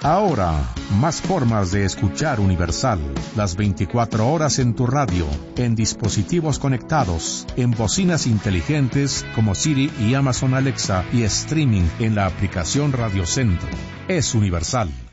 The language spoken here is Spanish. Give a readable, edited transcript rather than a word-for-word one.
Ahora, más formas de escuchar Universal. Las 24 horas en tu radio, en dispositivos conectados, en bocinas inteligentes como Siri y Amazon Alexa y streaming en la aplicación Radio Centro. Es Universal.